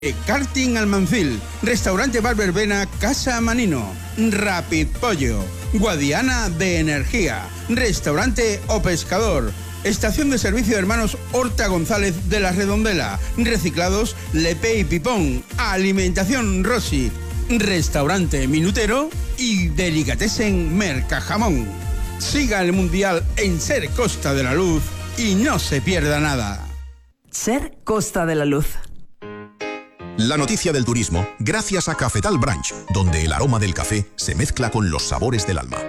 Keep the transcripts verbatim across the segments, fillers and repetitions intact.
Karting Almancil, Restaurante Bar Verbena Casa Manino, Rapid Pollo, Guadiana de Energía, Restaurante O Pescador, Estación de Servicio de Hermanos Horta González de la Redondela, Reciclados Lepe y Pipón, Alimentación Rossi, Restaurante Minutero y Delicatessen Mercajamón. Siga el Mundial en Ser Costa de la Luz y no se pierda nada. Ser Costa de la Luz. La noticia del turismo, gracias a Cafetal Branch, donde el aroma del café se mezcla con los sabores del alma.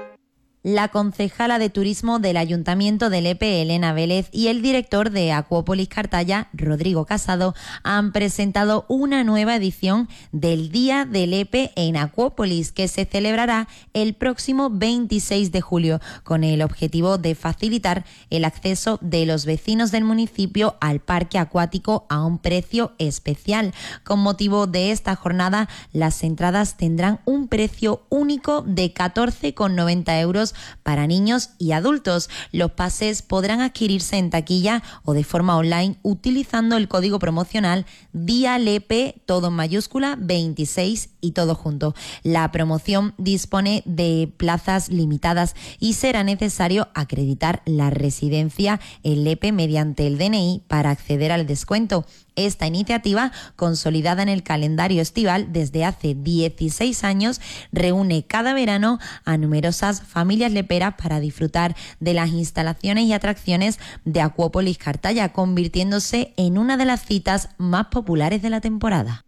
La concejala de turismo del Ayuntamiento de Lepe, Elena Vélez, y el director de Acuópolis Cartaya, Rodrigo Casado, han presentado una nueva edición del Día de Lepe en Acuópolis, que se celebrará el próximo veintiséis de julio, con el objetivo de facilitar el acceso de los vecinos del municipio al parque acuático a un precio especial. Con motivo de esta jornada, las entradas tendrán un precio único de catorce con noventa euros para niños y adultos. Los pases podrán adquirirse en taquilla o de forma online utilizando el código promocional Día Lepe, todo en mayúscula, veintiséis y todo junto. La promoción dispone de plazas limitadas y será necesario acreditar la residencia en Lepe mediante el D N I para acceder al descuento. Esta iniciativa, consolidada en el calendario estival desde hace dieciséis años, reúne cada verano a numerosas familias leperas para disfrutar de las instalaciones y atracciones de Acuópolis Cartaya, convirtiéndose en una de las citas más populares de la temporada.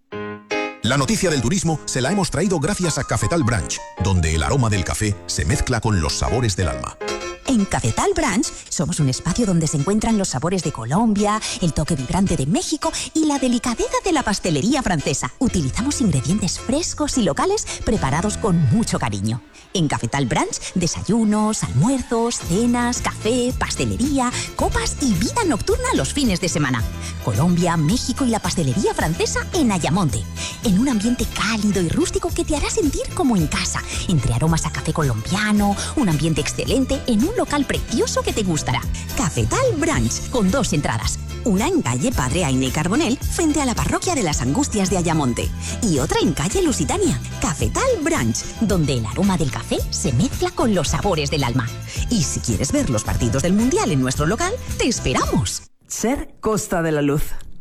La noticia del turismo se la hemos traído gracias a Cafetal Branch, donde el aroma del café se mezcla con los sabores del alma. En Cafetal Branch somos un espacio donde se encuentran los sabores de Colombia, el toque vibrante de México y la delicadeza de la pastelería francesa. Utilizamos ingredientes frescos y locales preparados con mucho cariño. En Cafetal Branch, desayunos, almuerzos, cenas, café, pastelería, copas y vida nocturna los fines de semana. Colombia, México y la pastelería francesa en Ayamonte. En un ambiente cálido y rústico que te hará sentir como en casa, entre aromas a café colombiano, un ambiente excelente en un local precioso que te gustará. Cafetal Branch, con dos entradas. Una en calle Padre Aine Carbonell, frente a la parroquia de las Angustias de Ayamonte. Y otra en calle Lusitania. Cafetal Branch, donde el aroma del café se mezcla con los sabores del alma. Y si quieres ver los partidos del Mundial en nuestro local, te esperamos. Ser Costa de la Luz.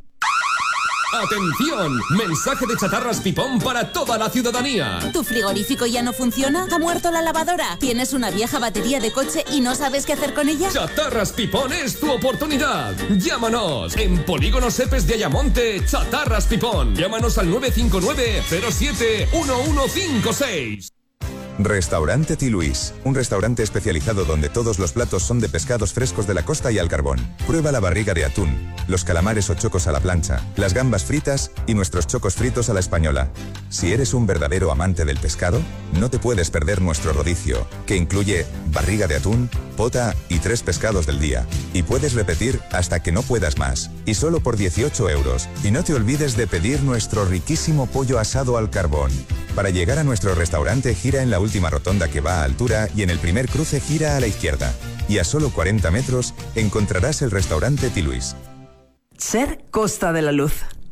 ¡Atención! Mensaje de Chatarras Pipón para toda la ciudadanía. ¿Tu frigorífico ya no funciona? ¿Ha muerto la lavadora? ¿Tienes una vieja batería de coche y no sabes qué hacer con ella? Chatarras Pipón es tu oportunidad. Llámanos en Polígono Sepes de Ayamonte, Chatarras Pipón. Llámanos al nueve cinco nueve cero siete uno uno cinco seis. Restaurante Ti Luis, un restaurante especializado donde todos los platos son de pescados frescos de la costa y al carbón. Prueba la barriga de atún, los calamares o chocos a la plancha, las gambas fritas y nuestros chocos fritos a la española. Si eres un verdadero amante del pescado, no te puedes perder nuestro rodicio, que incluye barriga de atún, pota y tres pescados del día. Y puedes repetir hasta que no puedas más. Y solo por dieciocho euros. Y no te olvides de pedir nuestro riquísimo pollo asado al carbón. Para llegar a nuestro restaurante, gira en la última rotonda que va a altura y en el primer cruce gira a la izquierda. Y a solo cuarenta metros encontrarás el restaurante Ti Luis. Ser Costa de la Luz.